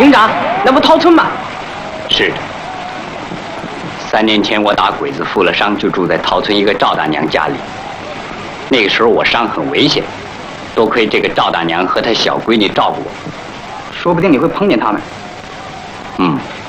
营长，那不陶村吗？ 是的。3年前我打鬼子负了伤，就住在陶村一个赵大娘家里。那个时候我伤很危险，多亏这个赵大娘和她小闺女照顾我。 说不定你会碰见他们。 嗯。